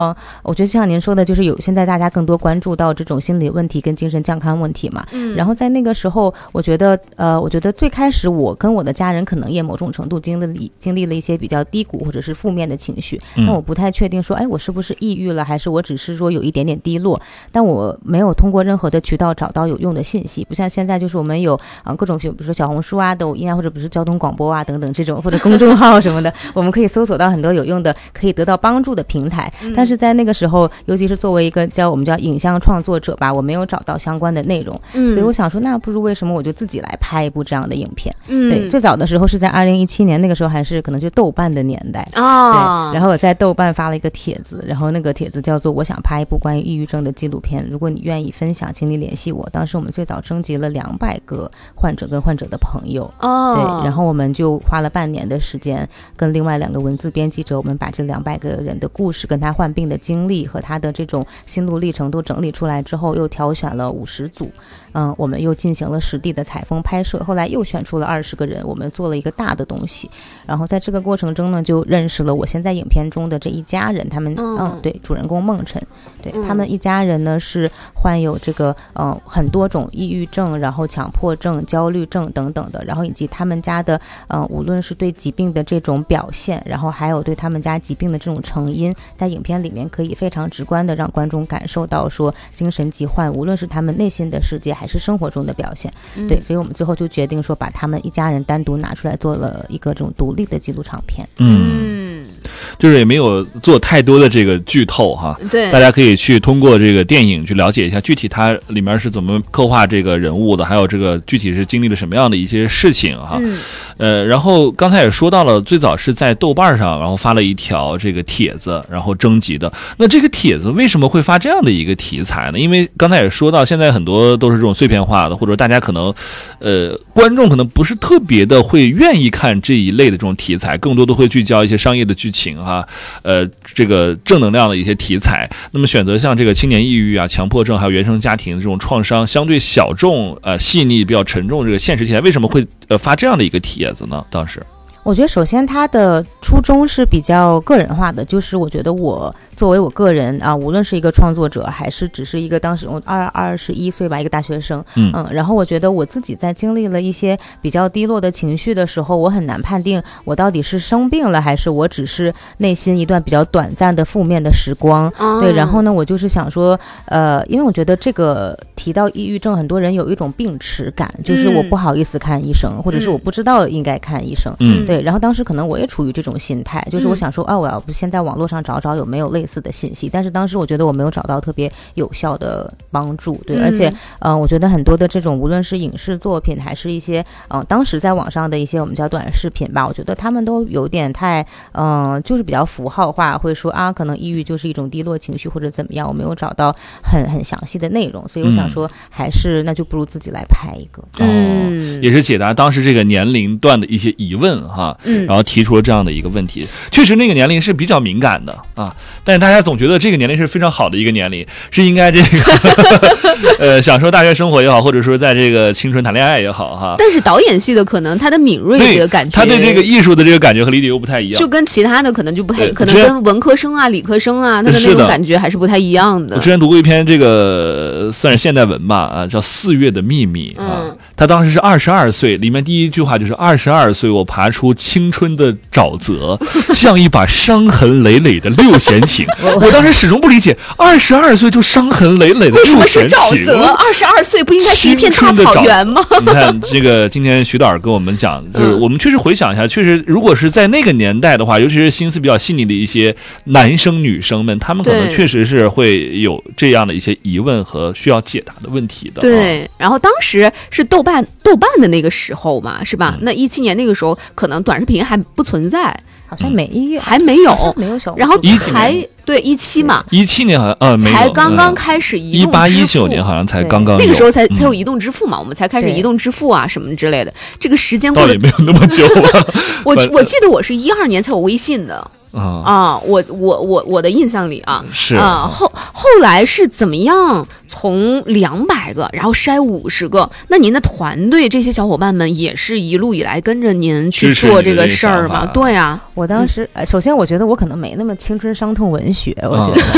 我觉得像您说的，就是现在大家更多关注到这种心理问题跟精神健康问题嘛。然后在那个时候，我觉得最开始我跟我的家人可能也某种程度经历了一些比较低谷或者是负面的情绪。那我不太确定说，我是不是抑郁了，还是我只是说有一点点低落，但我没有通过任何的渠道找到有用的信息。不像现在，就是我们有各种，比如说小红书啊、抖音啊，或者比如说交通广播啊等等这种，或者公众号什么的，我们可以搜索到很多有用的、可以得到帮助的平台。但是在那个时候，尤其是作为一个我们叫影像创作者吧，我没有找到相关的内容，所以我想说，那不如为什么我就自己来拍一部这样的影片？对，最早的时候是在2017年，那个时候还是可能就豆瓣的年代对，然后我在豆瓣发了一个帖子，然后那个帖子叫做"我想拍一部关于抑郁症的纪录片，如果你愿意分享，请你联系我"。当时我们最早征集了200个患者跟患者的朋友对，然后我们就花了半年的时间，跟另外2个文字编辑者，我们把这200个人的故事跟他患病的经历和他的这种心路历程都整理出来之后，又挑选了50组，我们又进行了实地的采风拍摄，后来又选出了20个人，我们做了一个大的东西。然后在这个过程中呢，就认识了我现在影片中的这一家人，他们对，主人公孟晨，对，他们一家人呢是患有这个很多种抑郁症，然后强迫症、焦虑症等等的，然后以及他们家的无论是对疾病的这种表现，然后还有对他们家疾病的这种成因，在影片里面可以非常直观的让观众感受到说精神疾患无论是他们内心的世界还是生活中的表现。对，所以我们最后就决定说把他们一家人单独拿出来做了一个这种独立的纪录长片。 就是也没有做太多的这个剧透哈，对，大家可以去通过这个电影去了解一下具体它里面是怎么刻画这个人物的，还有这个具体是经历了什么样的一些事情哈。然后刚才也说到了，最早是在豆瓣上，然后发了一条这个帖子，然后征集的。那这个帖子为什么会发这样的一个题材呢？因为刚才也说到，现在很多都是这种碎片化的，或者大家可能观众可能不是特别的会愿意看这一类的这种题材，更多的会聚焦一些商业的剧情哈，这个正能量的一些题材。那么选择像这个青年抑郁啊、强迫症还有原生家庭这种创伤相对小众、细腻、比较沉重这个现实题材，为什么会发这样的一个帖子呢？当时我觉得首先它的初衷是比较个人化的，就是我觉得我作为我个人啊，无论是一个创作者还是只是一个当时我21岁吧，一个大学生，然后我觉得我自己在经历了一些比较低落的情绪的时候，我很难判定我到底是生病了还是我只是内心一段比较短暂的负面的时光。对，然后呢，我就是想说，因为我觉得这个提到抑郁症，很多人有一种病耻感，就是我不好意思看医生，或者是我不知道应该看医生。对，然后当时可能我也处于这种心态，就是我想说，我要不先在网络上找找有没有类似的信息，但是当时我觉得我没有找到特别有效的帮助。对，而且我觉得很多的这种无论是影视作品还是一些当时在网上的一些我们叫短视频吧，我觉得他们都有点太就是比较符号化，会说可能抑郁就是一种低落情绪或者怎么样，我没有找到很详细的内容，所以我想说还是那就不如自己来拍一个。 也是解答当时这个年龄段的一些疑问哈，然后提出了这样的一个问题。确实那个年龄是比较敏感的啊，但是大家总觉得这个年龄是非常好的一个年龄，是应该这个享受大学生活也好，或者说在这个青春谈恋爱也好哈。 但是导演系的可能他的敏锐这个感觉， 他对这个艺术的这个感觉和理解又不太一样， 就跟其他的可能就不太，可能跟文科生啊、理科生啊，他的那种感觉还是不太一样的。 我之前读过一篇这个算是现代文吧叫《4月的秘密》啊，他当时是22岁，里面第一句话就是22岁我爬出青春的沼泽，像一把伤痕累累的六弦琴。我当时始终不理解，22岁就伤痕累累的六弦琴， 为什么是沼泽？22岁不应该是一片大草原吗？ 你看这个，今天徐导跟我们讲，就是我们确实回想一下，确实如果是在那个年代的话，尤其是心思比较细腻的一些男生女生们，他们可能确实是会有这样的一些疑问和需要解答的问题的。 对，然后当时是豆瓣的那个时候嘛，是吧？那17年那个时候，可能短视频还不存在。 好像还没有小， 然后才对17嘛 ，17年好像没有， 才刚刚开始移动支付 ，18、19年好像才刚刚有， 那个时候才有移动支付嘛，我们才开始移动支付啊什么之类的，这个时间过得倒也没有那么久了。 我记得我是12年才有微信的。我的印象里啊， 是后来是怎么样从200个然后筛50个？那您的团队这些小伙伴们也是一路以来跟着您去做这个事儿吗？对啊， 我当时首先我觉得我可能没那么青春伤痛文学，我觉得